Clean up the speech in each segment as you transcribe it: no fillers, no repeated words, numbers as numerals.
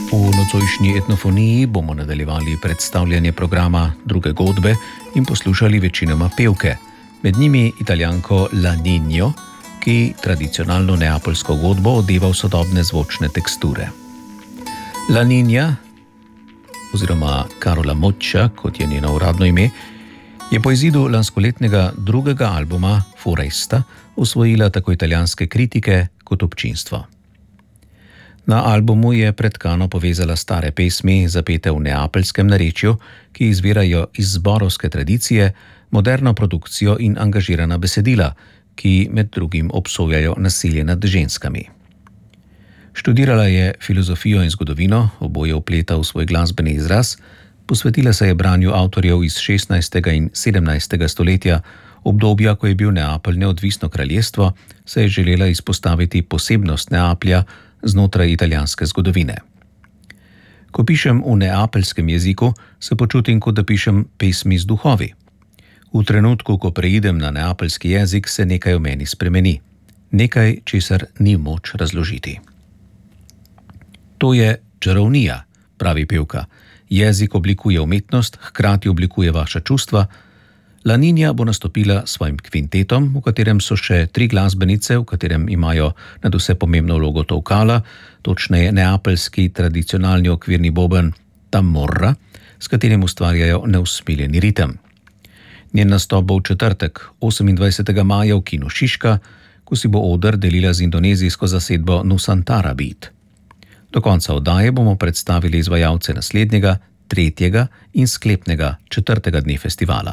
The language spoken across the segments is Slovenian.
V nocojšnji etnofoniji bomo nadaljevali predstavljanje programa Druge godbe in poslušali večinoma pevke, med njimi Italijanko La Nino, ki tradicionalno neapeljsko godbo odeva v sodobne zvočne teksture. La Nina, oziroma Carola Moccia, kot je njeno uradno ime, je po izidu lanskoletnega drugega albuma Foresta osvojila tako italijanske kritike kot občinstvo. Na albumu je pred Kano povezala stare pesmi, zapete v neapeljskem narečju, ki izvirajo iz zborovske tradicije, moderno produkcijo in angažirana besedila, ki med drugim obsojajo nasilje nad ženskami. Študirala je filozofijo in zgodovino, oboje vpleta v svoj glasbeni izraz, posvetila se je branju avtorjev iz 16. in 17. stoletja, obdobja, ko je bil Neapelj neodvisno kraljestvo, se je želela izpostaviti posebnost Neaplja znotraj italijanske zgodovine. Ko pišem v neapeljskem jeziku, se počutim, kot da pišem pesmi z duhovi. V trenutku, ko preidem na neapeljski jezik, se nekaj v meni spremeni. Nekaj, česar ni moč razložiti. To je čarovnija, pravi pevka. Jezik oblikuje umetnost, hkrati oblikuje vaša čustva. La Nina bo nastopila s svojim kvintetom, v katerem so še 3 glasbenice, v katerem imajo nadvse pomembno vlogo tolkala, točneje neapeljski tradicionalni okvirni boben tamorra, s katerim ustvarjajo neusmiljeni ritem. Njen nastop bo v četrtek, 28. maja v Kinu Šiška, ko si bo oder delila z indonezijsko zasedbo Nusantara Beat. Do konca oddaje bomo predstavili izvajalce naslednjega, 3. in sklepnega 4. dne festivala.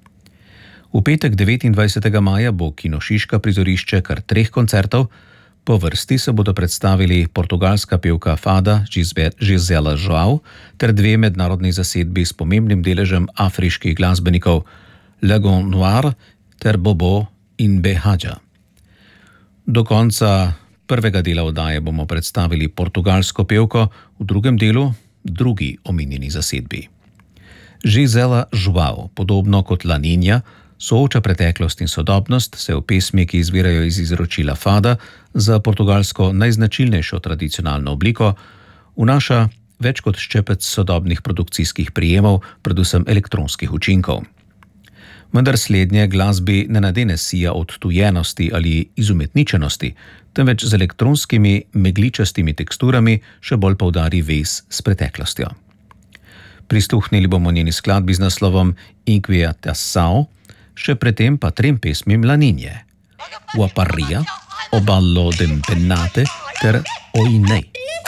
V petek 29. maja bo Kino Šiška prizorišče kar 3 koncertov, po vrsti se bodo predstavili portugalska pevka Fada Gisela João ter 2 mednarodni zasedbi s pomembnim deležem afriških glasbenikov Lagon Noir ter Bobo in Behadja. Do konca prvega dela oddaje bomo predstavili portugalsko pevko, v drugem delu drugi omenjeni zasedbi. Gisela João, podobno kot La Nina, sooča preteklost in sodobnost, se v pesmi, ki izvirajo iz izročila Fada, za portugalsko najznačilnejšo tradicionalno obliko, vnaša več kot ščepec sodobnih produkcijskih prijemov, predvsem elektronskih učinkov. Vendar slednje glasbi ne nadene sija odtujenosti ali izumetničenosti, temveč z elektronskimi megličastimi teksturami še bolj poudari vez s preteklostjo. Prisluhnili bomo njeni skladbi z naslovom Inquietação, še predtem pa 3 pesmim La Nine, Guaparria, O ballo dempennate ter Oinei.